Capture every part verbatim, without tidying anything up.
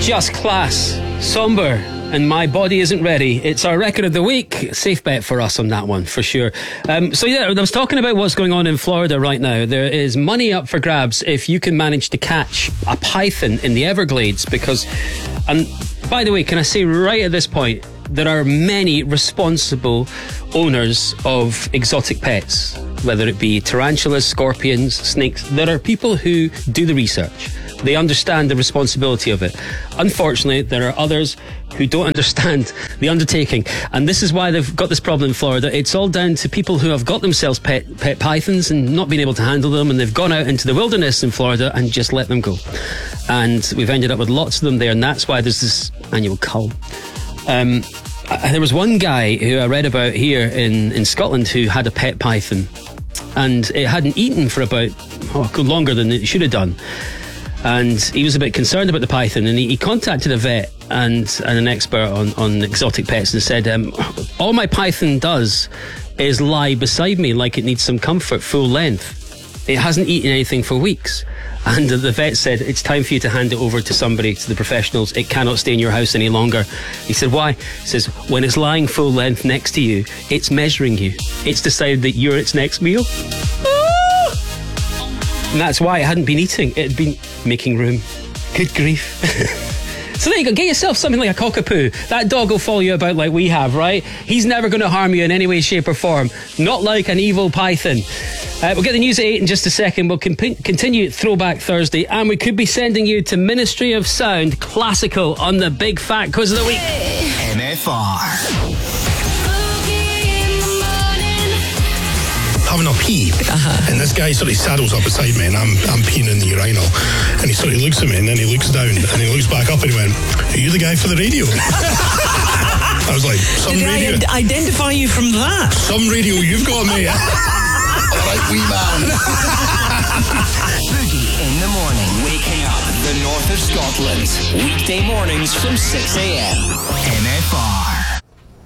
Just class, somber, and My Body Isn't Ready. It's our record of the week. Safe bet for us on that one, for sure. Um, so yeah, I was talking about what's going on in Florida right now. There is money up for grabs if you can manage to catch a python in the Everglades, because, and by the way, can I say right at this point, there are many responsible owners of exotic pets, whether it be tarantulas, scorpions, snakes. There are people who do the research. They understand the responsibility of it. Unfortunately, there are others who don't understand the undertaking. And this is why they've got this problem in Florida. It's all down to people who have got themselves pet, pet pythons and not been able to handle them, and they've gone out into the wilderness in Florida and just let them go. And we've ended up with lots of them there, and that's why there's this annual cull. Um, there was one guy who I read about here in, in Scotland who had a pet python, and it hadn't eaten for about oh, longer than it should have done. And he was a bit concerned about the python, and he, he contacted a vet and, and an expert on, on exotic pets and said, um, all my python does is lie beside me like it needs some comfort, full length. It hasn't eaten anything for weeks. And the vet said, it's time for you to hand it over to somebody, to the professionals. It cannot stay in your house any longer. He said, why? He says, when it's lying full length next to you, it's measuring you. It's decided that you're its next meal. And that's why it hadn't been eating. It had been making room. Good grief. So there you go. Get yourself something like a cockapoo. That dog will follow you about like we have, right? He's never going to harm you in any way, shape or form. Not like an evil python. Uh, we'll get the news at eight in just a second. We'll comp- continue Throwback Thursday, and we could be sending you to Ministry of Sound Classical on the Big Fat Quiz of the Week. N F R. Having a pee, uh-huh. and this guy sort of saddles up beside me, and I'm I'm peeing in the urinal, and he sort of looks at me, and then he looks down, and he looks back up, and he went, "Are you the guy for the radio?" I was like, "Some Did radio." Did I identify you from that? Some radio you've got, mate. All right, wee man. Boogie in the morning, waking up the north of Scotland. Weekday mornings from six a.m. N F R.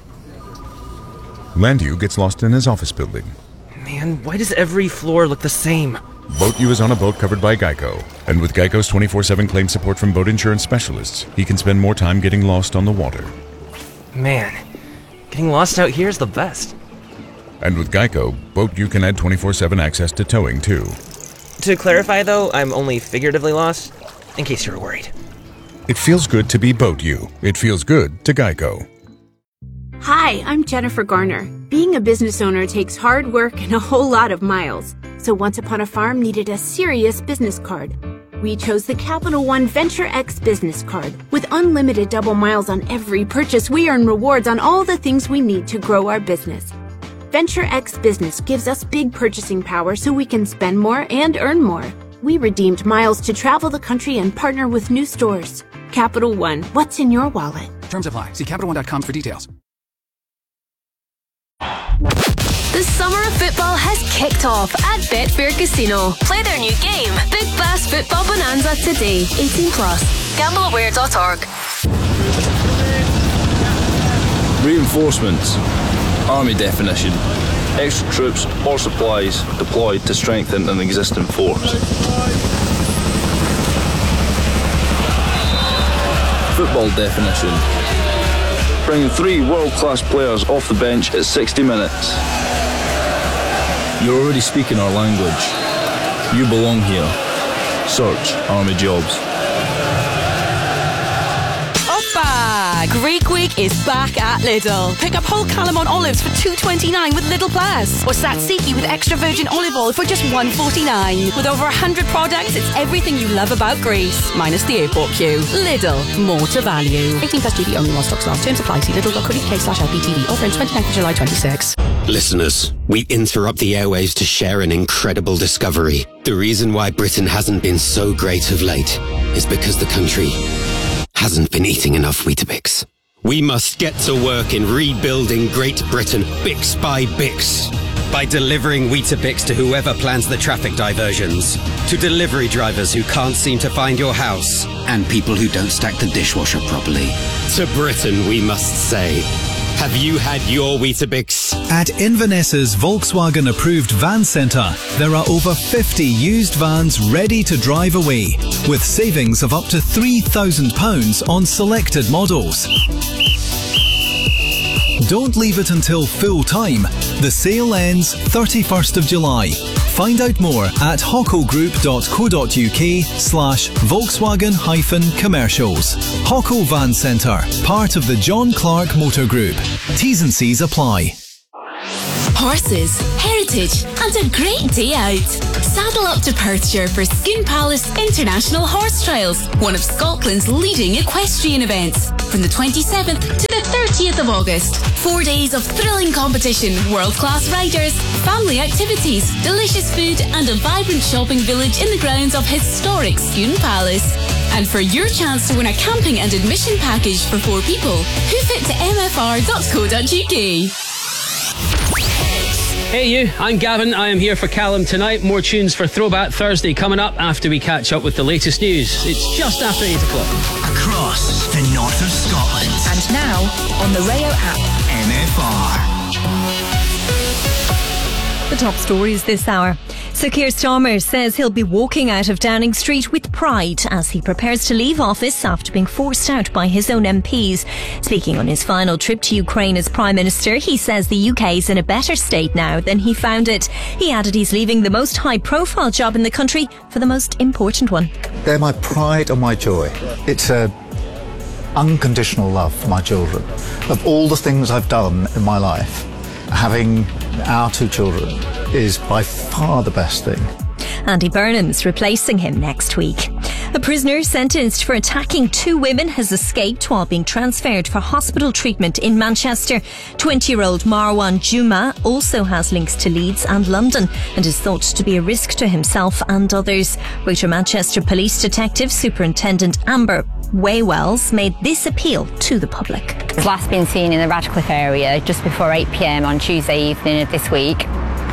Landu gets lost in his office building. Man, why does every floor look the same? Boat U is on a boat covered by Geico. And with Geico's twenty-four seven claim support from boat insurance specialists, he can spend more time getting lost on the water. Man, getting lost out here is the best. And with Geico, Boat U can add twenty-four seven access to towing, too. To clarify, though, I'm only figuratively lost, in case you were worried. It feels good to be Boat U. It feels good to Geico. Hi, I'm Jennifer Garner. Being a business owner takes hard work and a whole lot of miles. So Once Upon a Farm needed a serious business card. We chose the Capital One Venture X business card. With unlimited double miles on every purchase, we earn rewards on all the things we need to grow our business. Venture X Business gives us big purchasing power so we can spend more and earn more. We redeemed miles to travel the country and partner with new stores. Capital One, what's in your wallet? Terms apply. See Capital One dot com for details. The summer of football has kicked off at Betfair Casino. Play their new game, Big Bass Football Bonanza, today. eighteen plus. Gamble aware dot org. Reinforcements. Army definition. Extra troops or supplies deployed to strengthen an existing force. Football definition. Bringing three world-class players off the bench at sixty minutes. You're already speaking our language. You belong here. Search Army Jobs. Opa! Greek Week is back at Lidl. Pick up whole Calamon olives for two twenty-nine with Lidl Plus, or tzatziki with extra virgin olive oil for just one forty-nine. With over one hundred products, it's everything you love about Greece, minus the airport queue. Lidl, more to value. eighteen plus G B only while stocks last. Terms apply. See lidl.co.uk slash L P T V. Offer in twenty-ninth of July twenty-six. Listeners, we interrupt the airwaves to share an incredible discovery. The reason why Britain hasn't been so great of late is because the country hasn't been eating enough Weetabix. We must get to work in rebuilding Great Britain, Bix by Bix. By delivering Weetabix to whoever plans the traffic diversions, to delivery drivers who can't seem to find your house, and people who don't stack the dishwasher properly. To Britain we must say, Have you had your Weetabix? At Inverness's Volkswagen approved van centre, there are over fifty used vans ready to drive away, with savings of up to three thousand pounds on selected models. Don't leave it until full time. The sale ends thirty-first of July. Find out more at hockogroup.co.uk slash Volkswagen hyphen commercials. Hocko Van Centre, part of the John Clark Motor Group. T's and C's apply. Horses, heritage and a great day out. Saddle up to Perthshire for Skin Palace International Horse Trials, one of Scotland's leading equestrian events. From the twenty-seventh to the thirtieth of August. Four days of thrilling competition, world-class riders, family activities, delicious food and a vibrant shopping village in the grounds of historic Skin Palace. And for your chance to win a camping and admission package for four people, hoof it to m f r dot co dot u k. Hey you, I'm Gavin. I am here for Callum tonight. More tunes for Throwback Thursday coming up after we catch up with the latest news. It's just after eight o'clock. Across the north of Scotland. And now, on the Rayo app. M F R. The top stories this hour. Sir Keir Starmer says he'll be walking out of Downing Street with pride as he prepares to leave office after being forced out by his own M Ps. Speaking on his final trip to Ukraine as Prime Minister, he says the U K is in a better state now than he found it. He added he's leaving the most high-profile job in the country for the most important one. They're my pride and my joy. It's a unconditional love for my children. Of all the things I've done in my life, having our two children is by far the best thing. Andy Burnham's replacing him next week. A prisoner sentenced for attacking two women has escaped while being transferred for hospital treatment in Manchester. twenty-year-old Marwan Juma also has links to Leeds and London and is thought to be a risk to himself and others. Greater Manchester Police Detective Superintendent Amber Waywells made this appeal to the public. It was last been seen in the Radcliffe area just before eight p m on Tuesday evening of this week.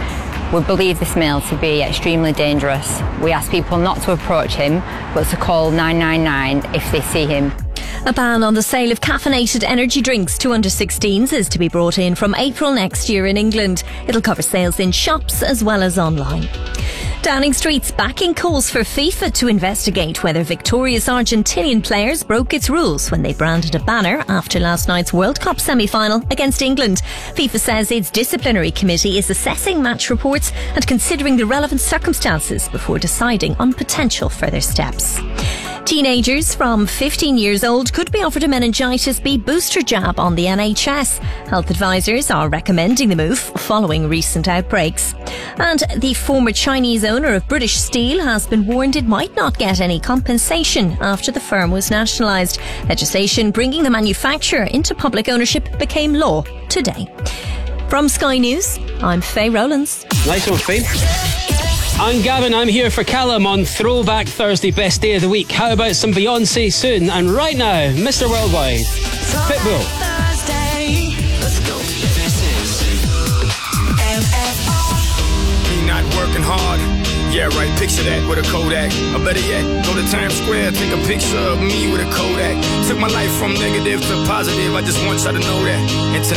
We believe this male to be extremely dangerous. We ask people not to approach him, but to call nine nine nine if they see him. A ban on the sale of caffeinated energy drinks to under sixteens is to be brought in from April next year in England. It'll cover sales in shops as well as online. Downing Street's backing calls for FIFA to investigate whether victorious Argentinian players broke its rules when they branded a banner after last night's World Cup semi-final against England. FIFA says its disciplinary committee is assessing match reports and considering the relevant circumstances before deciding on potential further steps. Teenagers from fifteen years old could be offered a meningitis B booster jab on the N H S. Health advisors are recommending the move following recent outbreaks. And the former Chinese owner of British Steel has been warned it might not get any compensation after the firm was nationalised. Legislation bringing the manufacturer into public ownership became law today. From Sky News, I'm Faye Rowlands. Nice one, Faye. I'm Gavin, I'm here for Callum on Throwback Thursday, best day of the week. How about some Beyonce soon? And right now, Mister Worldwide, Pitbull. Thursday. Let's go. This is M F R. Me not working hard. Yeah, right, picture that with a Kodak. Or better yet, go to Times Square, take a picture of me with a Kodak. Took my life from negative to positive, I just want y'all to know that. And